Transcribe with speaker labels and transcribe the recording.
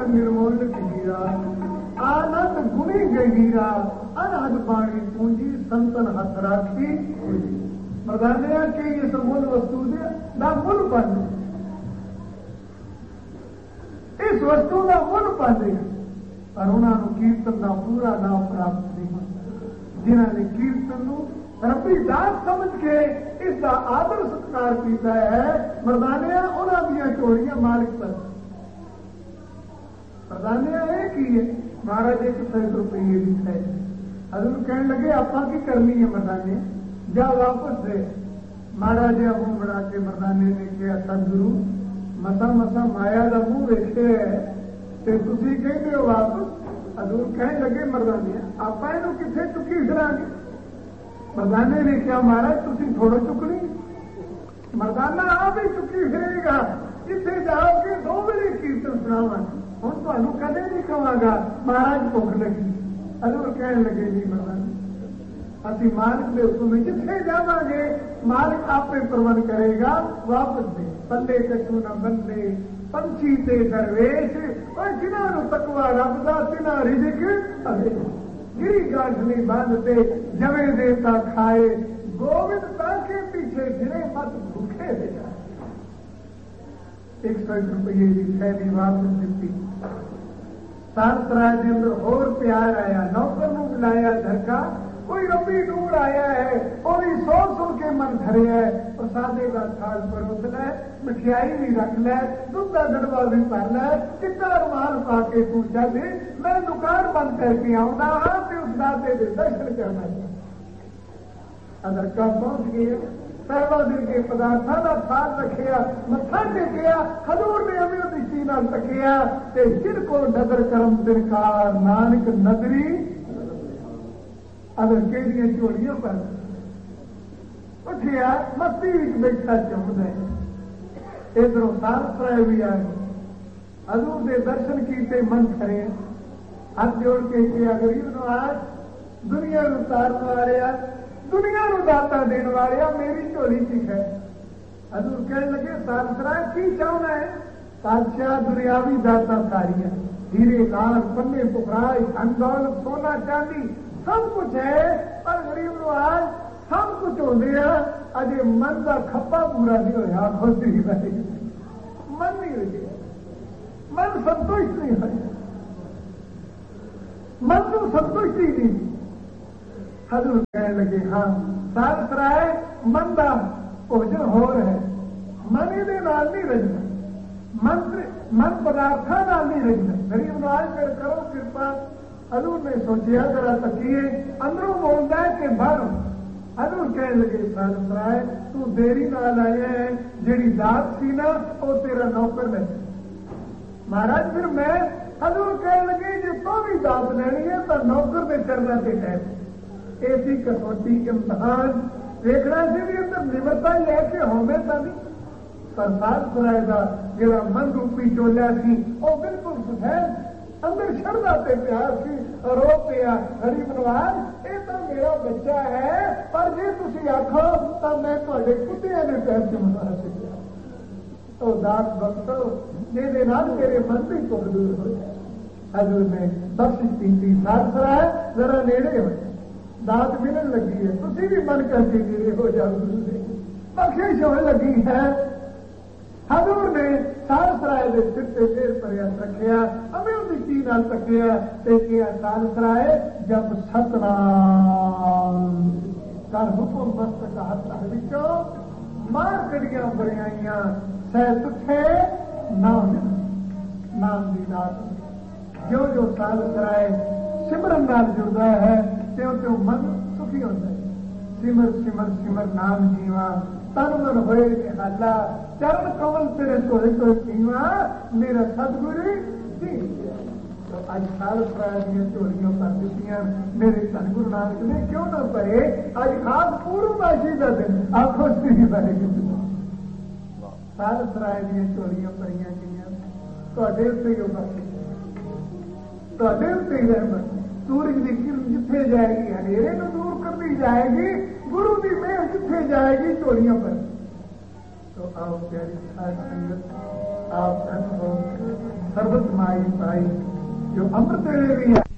Speaker 1: निर्मोल गिरा आनंद गुणी गहीरा अनहद पानी पूंजी संतन हथ राखी मरदानिया के इस मूल वस्तु से ना मुल पाने इस वस्तु का मुल पाने पर उन्होंने कीर्तन का पूरा नाम प्राप्त नहीं होता जिन्होंने कीर्तन रबी दास समझ के इसका आदर सत्कार किया है मरदानिया उन्होंने चोरियां मालिक पर मरदानिया एक ही है महाराज 100 रुपये भी है हजूर कहने लगे आपा की करनी है मरदाने जा वापस दे महाराज मुंह बना के मरदाने ने कहा सदगुरु मसा मसा माया का मुंह वेखे है ते तुसी कहते हो वापस हजूर कहने लगे मरदाने आपा इनू किथे चुकी फिरांगे मरदाने ने कहा महाराज तुसी थोड़ा चुकनी मरदाना आप ही चुकी फिरेगा जिथे जाओगे 2 बजे कीर्तन सुनावांगे हूँ तो कदे नहीं कहांगा महाराज भुख लगी हजूर कहने लगे जी महाराज असी मालिक के हुक्म जिथे जावांगे मालिक आपे प्रबंध करेगा वापस दे पल्ले कछू न बंदे पंछी ते दरवेश और जिन्होंने तकवा रब दा तिना रिज़िक अवे गिरी गांठनी बांधते जवे देता खाए गोविंद ताके पीछे फिरे मत भूखे दे जाए 100 रुपये की थैली वापस दी सालसराय के अंदर होर प्यार आया नौकर को बुलाया धरका कोई रबी दूर आया है और सुन के मन भरे है प्रसादे का थाल परोस लै मिठाई भी रख लै दूध का गड़वा भी भर लै चिट्टा रुमाल पा के तू चल मैं दुकान बंद करके आऊंगा हाँ तो उस दाते के दर्शन करना अदरका पहुंच गया सहवा दिन के पदार्थों का थाल रखिया मत्था टेकिया हजूर ने अमी दृष्टि नाल तकिया ते जिनको नजर करम दिनकार नानक नजरी अगर केड़ियां झोलियां पर उठिया मस्ती बैठा चुमद इधरों सालसराय भी आ गए हजूर के दर्शन किए मन खरे हाथ जोड़ के किया गरीब नवाज दुनिया उतारने वाले दुनिया दाता देने वाले मेरी झोली की है हजूर कहने लगे सालसराय की चाहना है बादशाह दुनियावी दाता सारिया हीरे लाल पन्ने पुखराई धन दौलत सोना चांदी सब कुछ है पर गरीब नवाज सब कुछ होते हैं अजे मन का खप्पा पूरा नहीं होया खुद ही बैठे मन नहीं रहे मन संतुष्ट नहीं है मन को संतुष्टि नहीं हजूर कहने लगे हाँ सालसराय मन का भोजन हो रहा है मन ये नहीं रजना मन पदार्थों नहीं रजना गरीब नवाज फिर करो कृपा हजूर ने सोचिया जरा तकिए अंदरों बोलता है कि बाहरों हजूर कहने लगे सालसराय तू देरी नाल आया है जेड़ी दात सी ना वो तेरा नौकर है महाराज फिर मैं हजूर कहने लगे जो तो भी दात लेनी है तो नौकर के चरणों के तहत ऐसी कसौटी इम्तहान देखना से भी अंदर निमरता ही है कि होमे तो नहीं पर सालसराय का जो मन रूपी चोलिया सी वो बिल्कुल सुधैर अंदर शरदा से प्यार सी रो पिया गरीब नवाज ये तो मेरा बच्चा है पर जे तुसी आखो तो मैं थोड़े कुत्तियां ने पैर चुमना सीखा तो दास बख्शो मेरे नाल तेरे मन की दुख दूर हो जाए हजूर ने बख्शिश की सालसराय जरा नेड़े हो दात मिलन लगी है तुसी भी मन करके मेरे हो जाओ बख्शिश होने लगी है हजूर ने सालसराय के सिर से फिर प्रयास रखिया हमें दृष्टि नाल तकिया ते किया सालसराय जब सतनाम कर हुक्म मस्तक हथ विचो मार कड़ियां बरियाइयां सह तुठे नाम की दात जो जो सालसराय सिमरन नाल जुड़ता है त्यों त्यों मन सुखी होता है सिमर सिमर सिमर नाम जीवा तन मन होए निहाला चरण कमल तेरे सोए तो जीवा मेरा सदगुरु जी तो आज सालसराय दी झोलियां पर दित्तियां मेरे धन गुरु नानक ने क्यों ना भरे आज खास पूर्णमासी का दिन आखो श्री वाहिगुरू सालसराय दी झोलियां भरियां गईयां तुहाडे उत्ते ही बख्शिश तुहाडे उत्ते ही रहमत सूरज की किरण जिथे जाएगी अंधेरे को दूर करती जाएगी गुरु की मेहर जिथे जाएगी झोलियों पर तो आओ प्यारी साध संगत आप अनुभव सर्वत माई पाई जो अमृत वे भी है